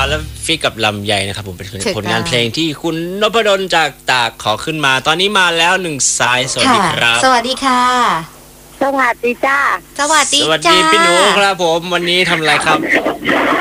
แล้วฟิกกับลำไยนะครับผมเป็นผลงานเพลงที่คุณนพดลจากตากขอขึ้นมาตอนนี้มาแล้ว1 สายสวัสดีครับสวัสดีค่ะสวัสดีจ้าสวัสดีพี่หนูครับผมวันนี้ทำอะไรครับ